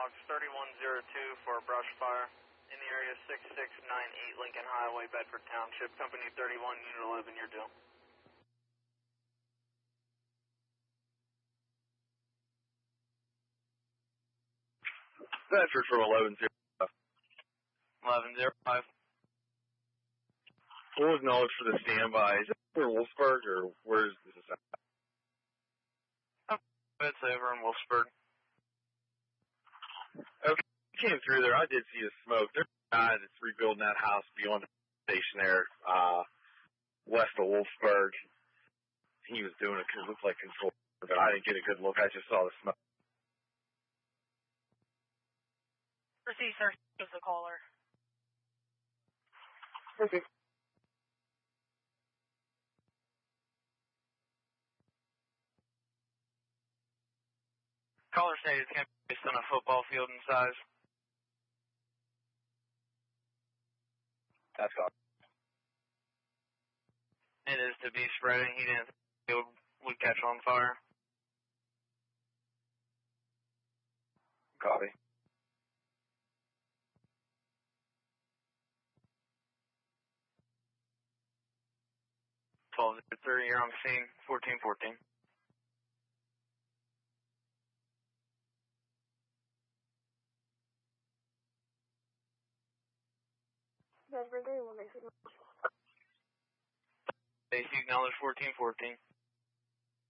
Hawks 3102 for a brush fire in the area 6698 Lincoln Highway, Bedford Township. Company 31, Unit 11, you're due. Bedford from 1105. 1105. What was knowledge for the standby? Is it for Wolfsburg or where is this at? It's over in Wolfsburg. Okay, came through there. I did see the smoke. There's a guy that's rebuilding that house beyond the station there, west of Wolfsburg. He was doing it because it looked like control, but I didn't get a good look. I just saw the smoke. Proceed, sir. Is the caller. Okay. Caller stated it's going to be based on a football field in size. That's all. It is to be spreading. He didn't think the field would catch on fire. Copy. You're on scene, 1414. Bedford 31, AC acknowledge 1414.